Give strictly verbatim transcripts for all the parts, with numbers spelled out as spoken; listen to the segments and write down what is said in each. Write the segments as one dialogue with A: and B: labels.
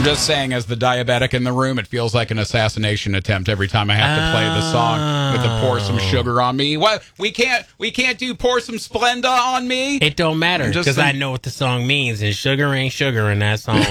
A: just saying, as the diabetic in the room, it feels like an assassination attempt every time I have to play the song with the pour some sugar on me. What? We can't we can't do pour some Splenda on me?
B: It don't matter, because I know what the song means, and sugar ain't sugar in that song.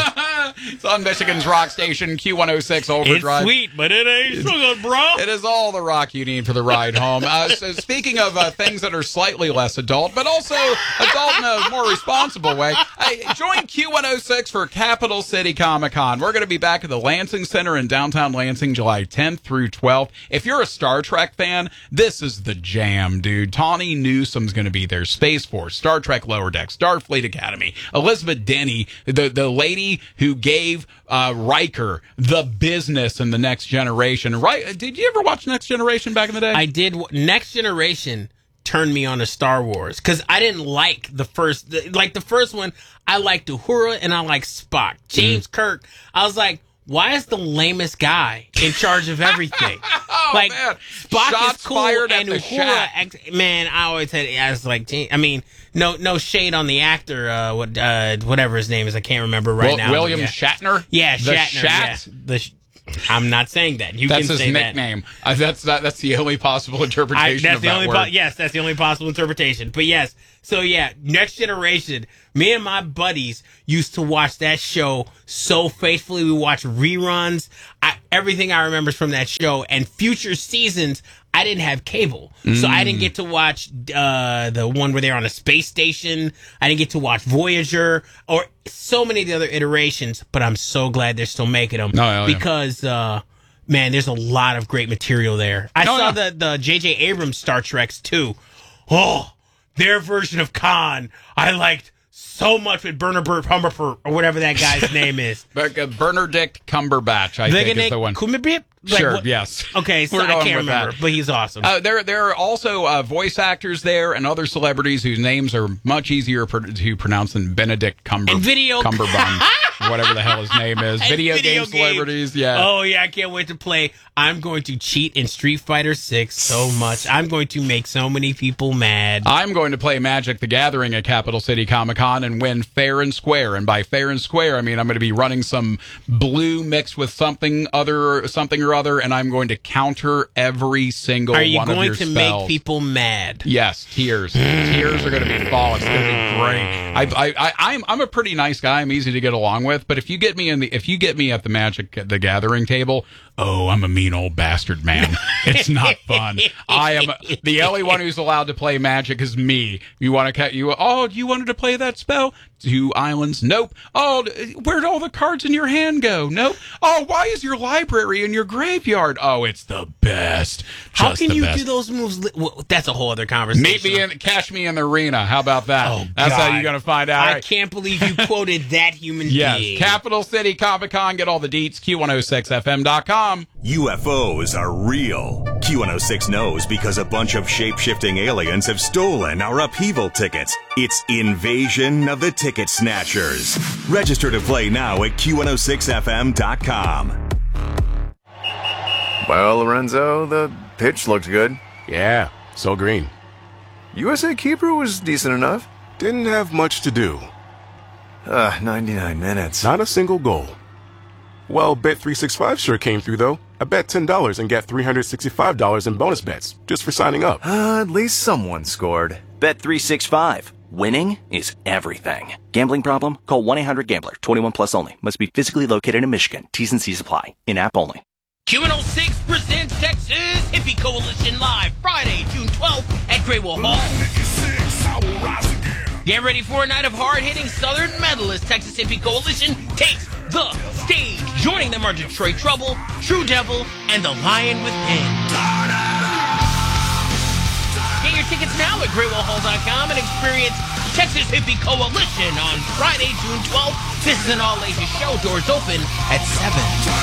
A: It's on Michigan's rock station, Q one oh six Overdrive.
B: It's sweet, but it ain't sugar, bro.
A: It is all the rock you need for the ride home. Uh, so speaking of uh, things that are slightly less adult, but also adult in a more responsible way, I join Q one oh six for Capital City Comic Con. We're going to be back at the Lansing Center in downtown Lansing, July tenth through twelfth. If you're a Star Trek fan, this is the jam, dude. Tawny Newsom's going to be there. Space Force, Star Trek Lower Decks, Starfleet Academy, Elizabeth Denny, the, the lady who gave uh, Riker the business in the Next Generation. Right? Did you ever watch Next Generation back in the day?
B: I did. Next Generation turned me on to Star Wars because I didn't like the first, like the first one. I liked Uhura and I liked Spock. James mm. Kirk. I was like, why is the lamest guy in charge of everything?
A: oh,
B: like
A: man.
B: Spock
A: Shots
B: is cool
A: fired
B: and
A: at the
B: Uhura. Ex- man, I always had. I was like, I mean, no, no shade on the actor. Uh, what, uh, whatever his name is, I can't remember right
A: Will,
B: now.
A: William
B: yeah.
A: Shatner.
B: Yeah,
A: the
B: Shatner.
A: Shat?
B: Yeah. The. Sh- I'm not saying that. You
A: that's
B: can
A: his
B: say
A: nickname. Uh, that's that, That's the only possible interpretation
B: I, that's
A: of
B: the
A: that
B: only
A: word.
B: Po- yes, that's the only possible interpretation. But yes, so yeah, Next Generation. Me and my buddies used to watch that show so faithfully. We watched reruns. I, everything I remember is from that show. And future seasons, I didn't have cable, mm. so I didn't get to watch uh, the one where they're on a space station. I didn't get to watch Voyager or so many of the other iterations. But I'm so glad they're still making them
A: no,
B: because. Uh, Man, there's a lot of great material there. I
A: no,
B: saw
A: no.
B: the the J J Abrams Star Treks too. Oh, their version of Khan I liked so much with Bernard Humberper or whatever that guy's name is.
A: Benedict Cumberbatch, I think is the one.
B: Cumberbatch? Like,
A: sure,
B: what?
A: yes.
B: Okay, so I can't remember, that. But he's awesome.
A: Uh, there, there are also uh, voice actors there and other celebrities whose names are much easier per- to pronounce than Benedict Cumber-
B: and video-
A: Cumberbund. Whatever the hell his name is. Video, video game games. Celebrities, yeah.
B: Oh, yeah, I can't wait to play. I'm going to cheat in Street Fighter six so much. I'm going to make so many people mad.
A: I'm going to play Magic the Gathering at Capital City Comic Con and win fair and square. And by fair and square, I mean I'm going to be running some blue mixed with something other, something or other, and I'm going to counter every single one of your spells.
B: Are you going to make people mad?
A: Yes, tears. Tears are going to be falling. It's going to be great. I, I, I, I'm, I'm a pretty nice guy. I'm easy to get along with. But if you get me in the, if you get me at the Magic the Gathering table, oh, I'm a mean old bastard, man. It's not fun. I am the only one who's allowed to play Magic is me. You want to you? Oh, you wanted to play that spell? Two islands? Nope. Oh, where'd all the cards in your hand go? Nope. Oh, why is your library in your graveyard? Oh, it's the best. Just
B: How can
A: the
B: you
A: best.
B: do those moves? Li- well, that's a whole other conversation.
A: Meet me in, catch me in the arena. How about that?
B: Oh,
A: that's
B: God.
A: how you're gonna find out.
B: I
A: right.
B: can't believe you quoted that human
A: yes.
B: being.
A: Capital City Comic Con. Get all the deets. Q one oh six F M dot com.
C: U F Os are real. Q one oh six knows because a bunch of shape-shifting aliens have stolen our upheaval tickets. It's Invasion of the Ticket Snatchers. Register to play now at Q one oh six F M dot com.
D: Well, Lorenzo, the pitch looked good.
E: Yeah, so green.
D: U S A Keeper was decent enough.
E: Didn't have much to do.
D: Uh, ninety-nine minutes.
E: Not a single goal. Well, Bet three sixty-five sure came through, though. I bet ten dollars and got three hundred sixty-five dollars in bonus bets just for signing up.
D: Uh, at least someone scored.
F: Bet three sixty-five. Winning is everything. Gambling problem? Call one eight hundred gambler. twenty-one plus only. Must be physically located in Michigan. T's and C's apply. In-app only.
B: Q one oh six presents Texas Hippie Coalition Live Friday, June twelfth at Graywell Hall. Get ready for a night of hard-hitting Southern metal as Texas Hippie Coalition takes the stage. Joining them are Detroit Trouble, True Devil, and The Lion Within. Get your tickets now at graywell hall dot com and experience Texas Hippie Coalition on Friday, June twelfth. This is an all-ages show. Doors open at seven.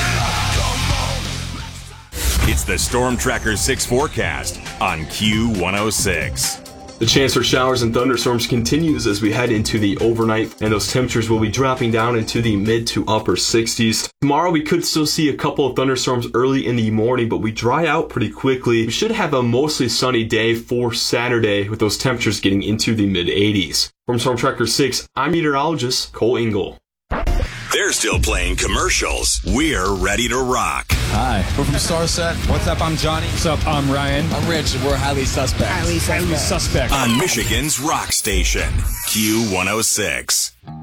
C: It's the Storm Tracker six forecast on Q one oh six.
G: The chance for showers and thunderstorms continues as we head into the overnight, and those temperatures will be dropping down into the mid to upper sixties. Tomorrow we could still see a couple of thunderstorms early in the morning, but we dry out pretty quickly. We should have a mostly sunny day for Saturday with those temperatures getting into the mid eighties. From Storm Tracker six, I'm meteorologist Cole Engel.
C: They're still playing commercials. We're ready to rock.
H: Hi, we're from Starset. What's up? I'm Johnny. What's up? I'm Ryan. I'm Rich. We're highly suspect. Highly suspect. Highly suspect.
C: On Michigan's rock station, Q one oh six.